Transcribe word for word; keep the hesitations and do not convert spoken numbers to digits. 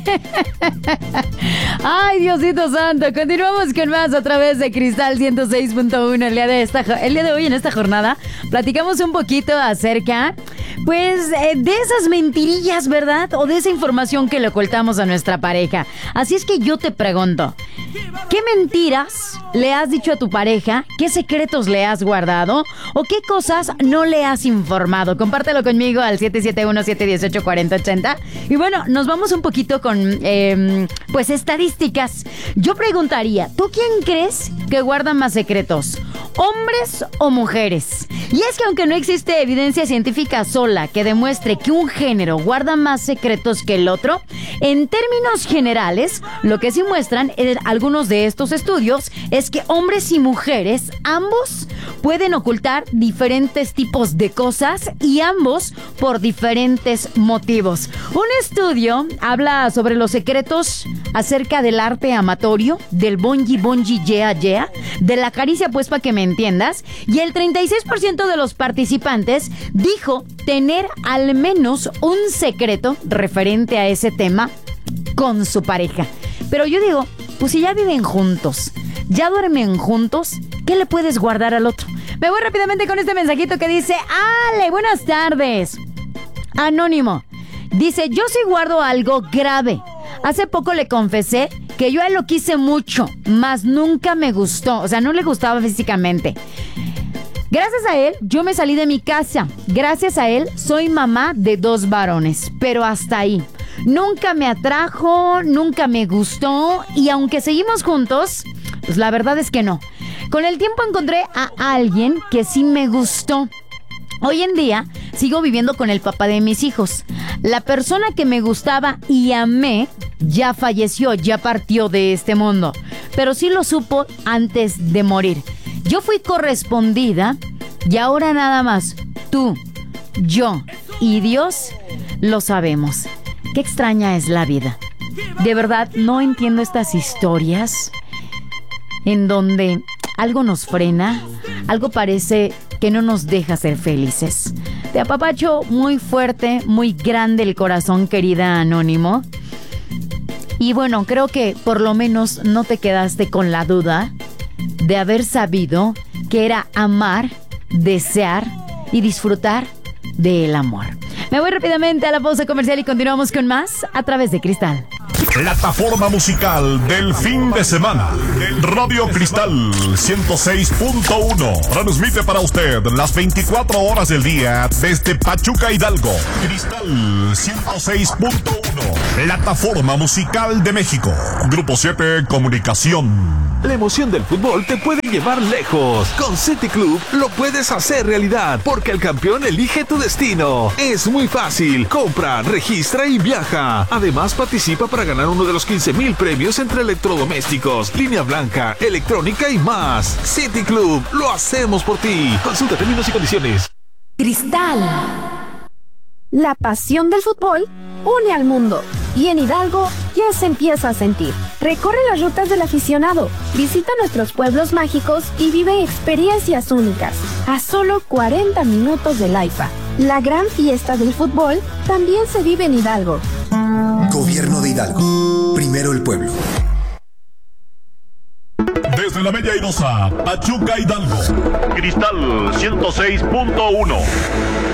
Ay, Diosito Santo, continuamos con más a través de Cristal ciento seis punto uno. El día de esta, el día de hoy, en esta jornada, platicamos un poquito acerca, pues, eh, de esas mentirillas, ¿verdad? O de esa información que le ocultamos a nuestra pareja. Así es que yo te pregunto, ¿qué mentiras le has dicho a tu pareja? ¿Qué secretos le has guardado? ¿O qué cosas no le has informado? Compártelo conmigo al siete siete uno, siete uno ocho, cuatro cero ocho cero. Y bueno, nos vamos un poquito con, eh, pues, estadísticas. Yo preguntaría, ¿tú quién crees que guarda más secretos? ¿Hombres o mujeres? Y es que aunque no existe evidencia científica sola que demuestre que un género guarda más secretos que el otro, en términos generales, lo que sí muestran en algunos de estos estudios es que hombres y mujeres, ambos, pueden ocultar diferentes tipos de cosas y ambos por diferentes motivos. Un estudio habla sobre los secretos acerca del arte amatorio, del bonji bonji yeah yeah, de la caricia, pues, para que me entiendas, y el treinta y seis por ciento de los participantes dijo tener al menos un secreto referente a ese tema con su pareja. Pero yo digo, pues si ya viven juntos, ya duermen juntos, ¿qué le puedes guardar al otro? Me voy rápidamente con este mensajito que dice: Ale, buenas tardes. Anónimo. Dice, yo sí guardo algo grave. Hace poco le confesé que yo a él lo quise mucho, mas nunca me gustó. O sea, no le gustaba físicamente. Gracias a él, yo me salí de mi casa. Gracias a él, soy mamá de dos varones. Pero hasta ahí. Nunca me atrajo, nunca me gustó. Y aunque seguimos juntos, pues la verdad es que no. Con el tiempo encontré a alguien que sí me gustó. Hoy en día sigo viviendo con el papá de mis hijos. La persona que me gustaba y amé ya falleció, ya partió de este mundo. Pero sí lo supo antes de morir. Yo fui correspondida y ahora nada más tú, yo y Dios lo sabemos. Qué extraña es la vida. De verdad no entiendo estas historias en donde algo nos frena, algo parece que no nos deja ser felices. Te apapacho muy fuerte, muy grande el corazón, querida Anónimo. Y bueno, creo que por lo menos no te quedaste con la duda de haber sabido que era amar, desear y disfrutar del amor. Me voy rápidamente a la pausa comercial y continuamos con más a través de Cristal. Plataforma musical del fin de semana. Radio Cristal ciento seis punto uno transmite para usted las veinticuatro horas del día desde Pachuca, Hidalgo. Cristal ciento seis punto uno, Plataforma musical de México. Grupo siete Comunicación. La emoción del fútbol te puede llevar lejos. Con City Club lo puedes hacer realidad, porque el campeón elige tu destino. Es muy fácil. Compra, registra y viaja. Además, participa para ganar uno de los quince mil premios entre electrodomésticos, línea blanca, electrónica y más. City Club, lo hacemos por ti. Consulta términos y condiciones. Cristal. La pasión del fútbol une al mundo. Y en Hidalgo ya se empieza a sentir. Recorre las rutas del aficionado, visita nuestros pueblos mágicos y vive experiencias únicas. A solo cuarenta minutos del AIFA. La gran fiesta del fútbol también se vive en Hidalgo. Gobierno de Hidalgo. Primero el pueblo. Desde la Bella Airosa, Pachuca, Hidalgo. Cristal ciento seis punto uno.